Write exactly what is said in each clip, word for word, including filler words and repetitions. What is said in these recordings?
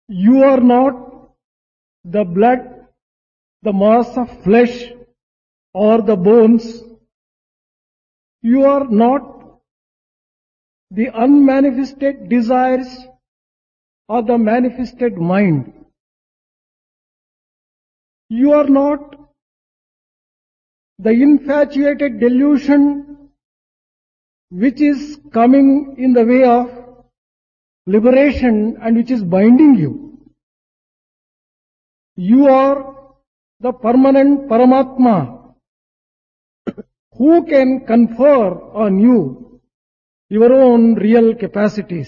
You are not the blood, the mass of flesh or the bones. You are not the unmanifested desires or the manifested mind. You are not the infatuated delusion which is coming in the way of liberation and which is binding you. You are the permanent Paramatma who can confer on you your own real capacities.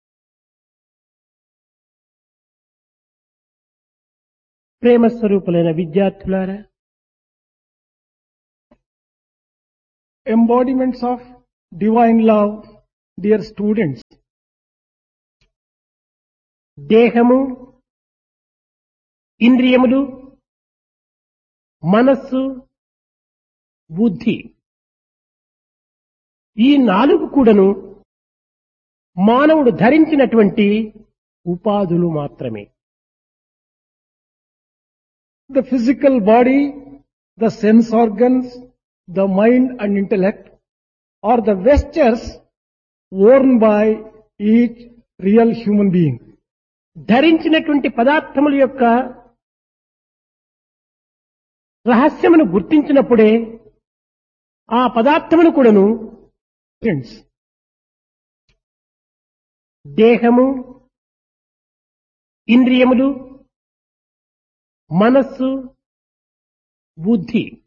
ప్రేమ స్వరూపులైన విద్యార్థులారా, Embodiments of divine love, dear students. దేహము, ఇంద్రియములు, మనస్సు, బుద్ధి ఈ నాలుగు కూడాను మానవుడు ధరించినటువంటి ఉపాధులు మాత్రమే. The physical body, the sense organs, the mind and intellect are the vestures worn by each real human being. ధరించినటువంటి పదార్థముల యొక్క రహస్యమును గుర్తించినప్పుడే ఆ పదార్థమును కూడాను దేహము, ఇంద్రియములు, మనస్సు, బుద్ధి